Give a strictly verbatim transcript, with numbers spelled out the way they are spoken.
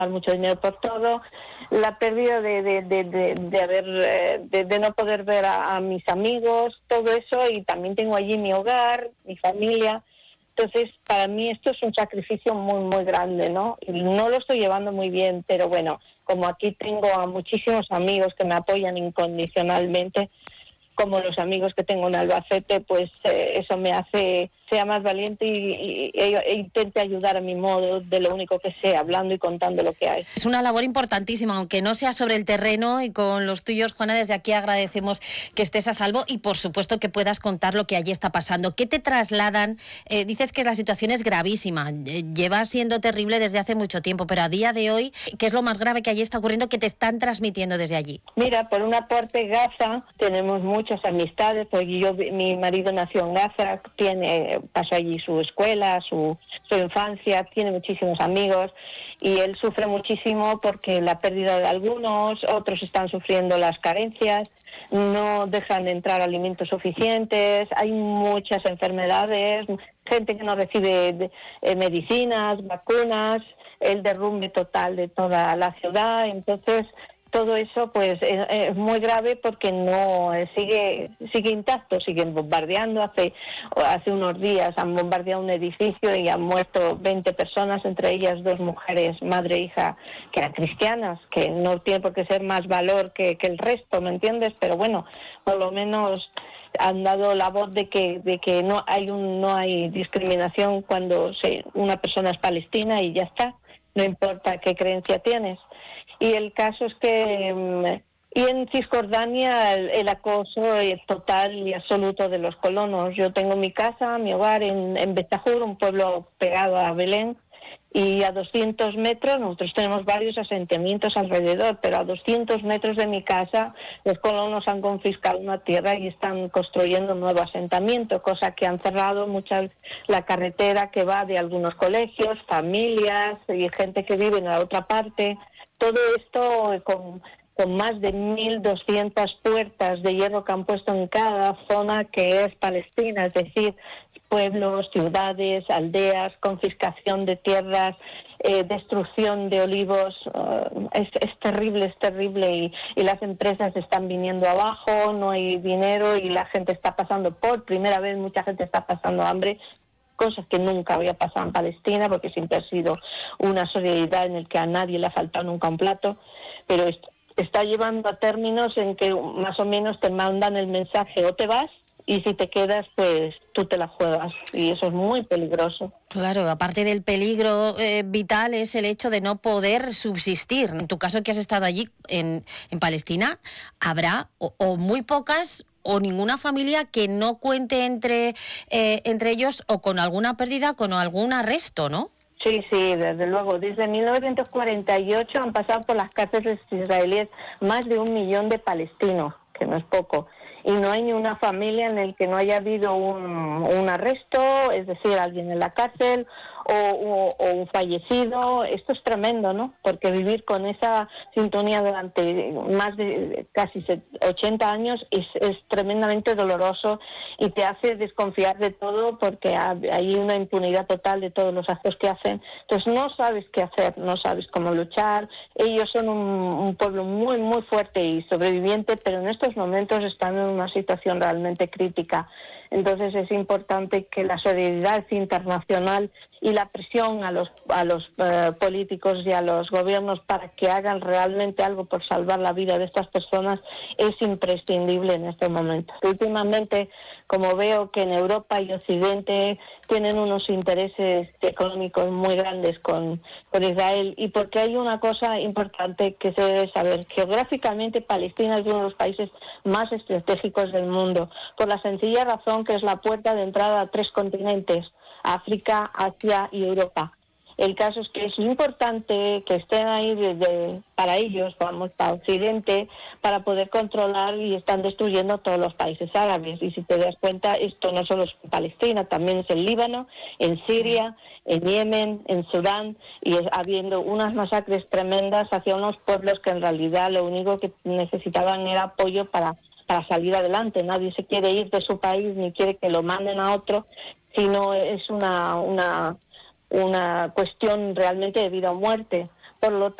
mucho dinero por todo, la pérdida de, de, de, de, de haber, de, de no poder ver a, a mis amigos, todo eso, y también tengo allí mi hogar, mi familia. Entonces, para mí esto es un sacrificio muy, muy grande, ¿no? Y no lo estoy llevando muy bien, pero bueno, como aquí tengo a muchísimos amigos que me apoyan incondicionalmente, como los amigos que tengo en Albacete, pues eh, eso me hace sea más valiente y, y, e, e intente ayudar a mi modo, de lo único que sé, hablando y contando lo que hay. Es una labor importantísima, aunque no sea sobre el terreno, y con los tuyos, Juana, desde aquí agradecemos que estés a salvo y, por supuesto, que puedas contar lo que allí está pasando. ¿Qué te trasladan? Eh, dices que la situación es gravísima, eh, lleva siendo terrible desde hace mucho tiempo, pero a día de hoy, ¿qué es lo más grave que allí está ocurriendo, que te están transmitiendo desde allí? Mira, por una parte, Gaza, tenemos muchas amistades, porque yo, mi marido nació en Gaza, tiene, pasó allí su escuela, su, su infancia, tiene muchísimos amigos, y él sufre muchísimo porque la pérdida de algunos, otros están sufriendo las carencias, no dejan entrar alimentos suficientes, hay muchas enfermedades, gente que no recibe de, eh, medicinas, vacunas, el derrumbe total de toda la ciudad. Entonces todo eso pues es, es muy grave porque no eh, sigue sigue intacto, siguen bombardeando. Hace hace unos días han bombardeado un edificio y han muerto veinte personas, entre ellas dos mujeres, madre e hija, que eran cristianas, que no tiene por qué ser más valor que, que el resto, ¿me entiendes? Pero bueno, por lo menos han dado la voz de que de que no hay un no hay discriminación cuando se, una persona es palestina y ya está, no importa qué creencia tienes. Y el caso es que, y en Cisjordania, el, el acoso total y absoluto de los colonos. Yo tengo mi casa, mi hogar en, en Betajur, un pueblo pegado a Belén, y a doscientos metros, nosotros tenemos varios asentamientos alrededor, pero a doscientos metros de mi casa los colonos han confiscado una tierra y están construyendo un nuevo asentamiento, cosa que han cerrado muchas la carretera que va de algunos colegios, familias y gente que vive en la otra parte. Todo esto con, con más de mil doscientas puertas de hierro que han puesto en cada zona que es Palestina, es decir, pueblos, ciudades, aldeas, confiscación de tierras, eh, destrucción de olivos. Uh, es, es terrible, es terrible y, y las empresas están viniendo abajo, no hay dinero y la gente está pasando, por primera vez mucha gente está pasando hambre, cosas que nunca había pasado en Palestina porque siempre ha sido una solidaridad en el que a nadie le ha faltado nunca un plato, pero esto está llevando a términos en que más o menos te mandan el mensaje o te vas, y si te quedas, pues tú te la juegas, y eso es muy peligroso. Claro, aparte del peligro eh, vital es el hecho de no poder subsistir. En tu caso, que has estado allí en, en Palestina, habrá o, o muy pocas o ninguna familia que no cuente entre, eh, entre ellos o con alguna pérdida, con algún arresto, ¿no? Sí, sí, desde luego. Desde mil novecientos cuarenta y ocho han pasado por las cárceles israelíes más de un millón de palestinos, que no es poco. Y no hay ni una familia en la que no haya habido un, un arresto, es decir, alguien en la cárcel o, o, o un fallecido. Esto es tremendo, ¿no? Porque vivir con esa sintonía durante más de casi ochenta años es, es tremendamente doloroso y te hace desconfiar de todo porque hay una impunidad total de todos los actos que hacen. Entonces no sabes qué hacer, no sabes cómo luchar. Ellos son un, un pueblo muy, muy fuerte y sobreviviente, pero en estos momentos están en una situación realmente crítica. Entonces es importante que la solidaridad internacional y la presión a los a los uh, políticos y a los gobiernos para que hagan realmente algo por salvar la vida de estas personas es imprescindible en este momento. Últimamente, como veo que en Europa y Occidente tienen unos intereses económicos muy grandes con, con Israel, y porque hay una cosa importante que se debe saber. Geográficamente, Palestina es uno de los países más estratégicos del mundo, por la sencilla razón que es la puerta de entrada a tres continentes: África, Asia y Europa. El caso es que es importante que estén ahí desde, para ellos, vamos, para Occidente, para poder controlar, y están destruyendo todos los países árabes. Y si te das cuenta, esto no solo es Palestina, también es en Líbano, en Siria, en Yemen, en Sudán, y es habiendo unas masacres tremendas hacia unos pueblos que en realidad lo único que necesitaban era apoyo para, para salir adelante. Nadie se quiere ir de su país ni quiere que lo manden a otro, sino es una... una una cuestión realmente de vida o muerte, Por lo